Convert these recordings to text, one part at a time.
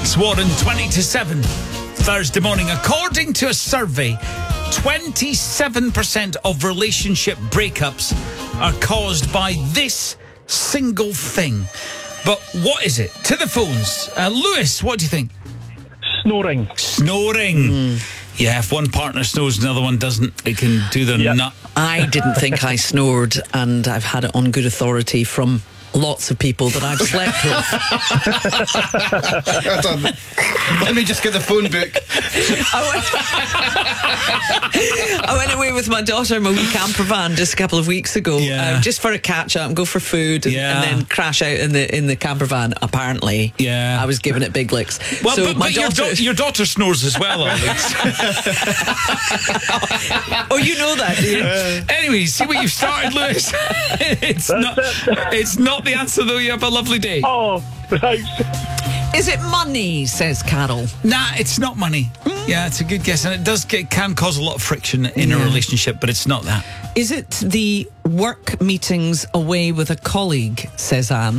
It's Warren, 20 to 7, Thursday morning. According to a survey, 27% of relationship breakups are caused by this single thing. But what is it? To the phones. Lewis, what do you think? Snoring. Snoring. Yeah, if one partner snores and the other one doesn't, it can do their nut. I didn't think I snored, and I've had it on good authority from lots of people that I've slept with. Let me just get the phone book. I went away with my daughter in my wee camper van just a couple of weeks ago, just for a catch up and go for food, and then crash out in the camper van. Apparently, I was giving it big licks. Well, so but your daughter snores as well, Alex. Oh, you know that, do you? Anyway, see what you've started, Lewis. It's not the answer, though. You have a lovely day. Oh, right. Is it money, says Carol? Nah, it's not money. Yeah, it's a good guess. And it can cause a lot of friction in a relationship, but it's not that. Is it the work meetings away with a colleague, says Anne?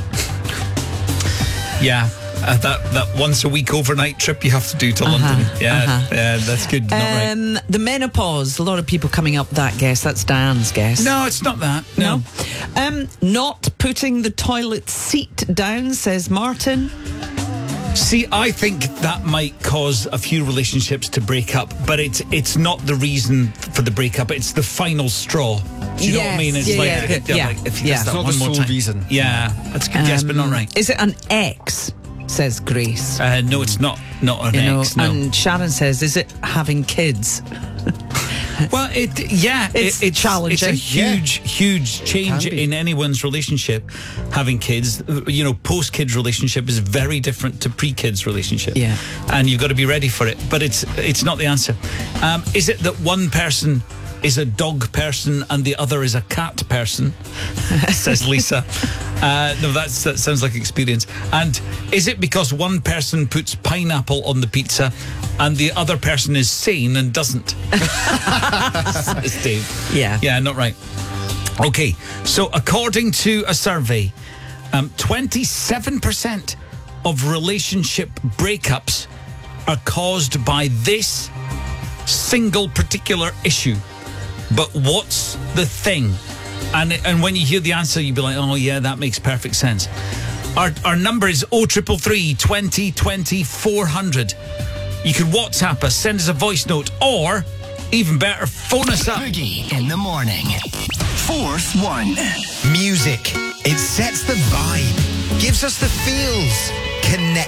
Yeah. That once a week overnight trip you have to do to London. Yeah, that's good. Not right. The menopause, a lot of people coming up with that guess. That's Dan's guess. No, it's not that. No. Not putting the toilet seat down, says Martin. See, I think that might cause a few relationships to break up, but it's not the reason for the breakup. It's the final straw. Do you know what I mean? It's like if you It's that not one the more sole time. reason. Yeah, that's a good guess, but not right. Is it an X, says Grace? No, it's not an X. No. And Sharon says, is it having kids? Well, it's challenging. It's a huge change in anyone's relationship. Having kids, post-kids relationship is very different to pre-kids relationship. Yeah, and you've got to be ready for it. But it's not the answer. Is it that one person is a dog person and the other is a cat person? Says Lisa. No, that sounds like experience. And is it because one person puts pineapple on the pizza and the other person is sane and doesn't? Says Dave. Yeah, not right. Okay, so according to a survey, 27% of relationship breakups are caused by this single particular issue. But what's the thing? And when you hear the answer, you'll be like, oh yeah, that makes perfect sense. Our number is 0333 20 20 400. You can WhatsApp us, send us a voice note, or even better, phone us up. Boogie in the morning. Fourth one. Music. It sets the vibe, gives us the feels, connects.